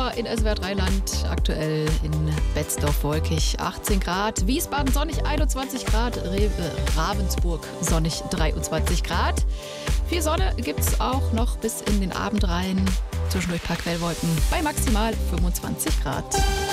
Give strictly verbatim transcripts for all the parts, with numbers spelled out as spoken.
Februar in S W R drei Land, aktuell in Betzdorf wolkig achtzehn Grad, Wiesbaden sonnig einundzwanzig Grad, Rewe, Ravensburg sonnig dreiundzwanzig Grad. Viel Sonne gibt es auch noch bis in den Abend rein, zwischendurch ein paar Quellwolken bei maximal fünfundzwanzig Grad.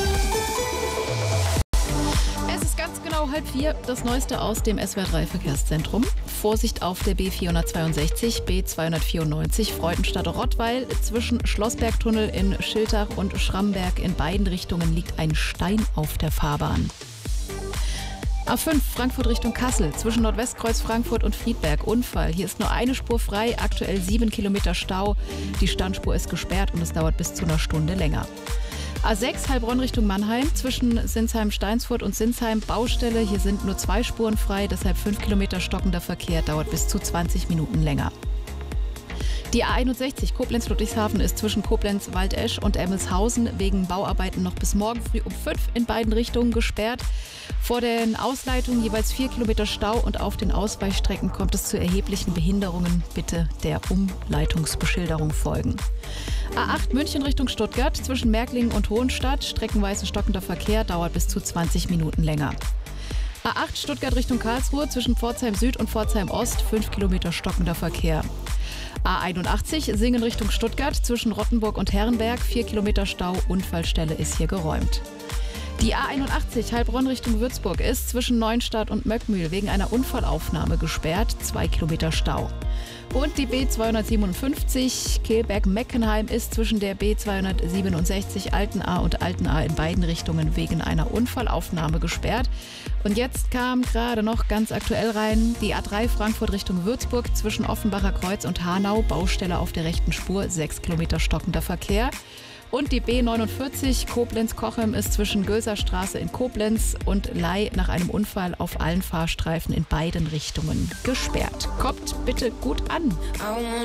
Es ist ganz genau halb vier, das Neueste aus dem S W R drei Verkehrszentrum. Vorsicht auf der B vierhundertzweiundsechzig, B zweihundertvierundneunzig, Freudenstadt-Rottweil. Zwischen Schlossbergtunnel in Schiltach und Schramberg in beiden Richtungen liegt ein Stein auf der Fahrbahn. A fünf Frankfurt Richtung Kassel, zwischen Nordwestkreuz Frankfurt und Friedberg. Unfall. Hier ist nur eine Spur frei, aktuell sieben Kilometer Stau. Die Standspur ist gesperrt und es dauert bis zu einer Stunde länger. A sechs Heilbronn Richtung Mannheim, zwischen Sinsheim-Steinsfurt und Sinsheim Baustelle. Hier sind nur zwei Spuren frei, deshalb fünf Kilometer stockender Verkehr, dauert bis zu zwanzig Minuten länger. Die A einundsechzig Koblenz-Ludwigshafen ist zwischen Koblenz-Waldesch und Emmelshausen wegen Bauarbeiten noch bis morgen früh um fünf in beiden Richtungen gesperrt. Vor den Ausleitungen jeweils vier Kilometer Stau und auf den Ausweichstrecken kommt es zu erheblichen Behinderungen. Bitte der Umleitungsbeschilderung folgen. A acht München Richtung Stuttgart, zwischen Märklingen und Hohenstadt, streckenweise stockender Verkehr, dauert bis zu zwanzig Minuten länger. A acht Stuttgart Richtung Karlsruhe, zwischen Pforzheim Süd und Pforzheim Ost, fünf Kilometer stockender Verkehr. A einundachtzig Singen Richtung Stuttgart, zwischen Rottenburg und Herrenberg, vier Kilometer Stau, Unfallstelle ist hier geräumt. Die A einundachtzig Heilbronn Richtung Würzburg ist zwischen Neuenstadt und Möckmühl wegen einer Unfallaufnahme gesperrt, zwei Kilometer Stau. Und die B zweihundertsiebenundfünfzig Kehlberg-Meckenheim ist zwischen der B zweihundertsiebenundsechzig Altenahr und Altenahr in beiden Richtungen wegen einer Unfallaufnahme gesperrt. Und jetzt kam gerade noch ganz aktuell rein die A drei Frankfurt Richtung Würzburg, zwischen Offenbacher Kreuz und Hanau, Baustelle auf der rechten Spur, sechs Kilometer stockender Verkehr. Und die B neunundvierzig Koblenz-Kochem ist zwischen Gölserstraße in Koblenz und Ley nach einem Unfall auf allen Fahrstreifen in beiden Richtungen gesperrt. Kommt bitte gut an.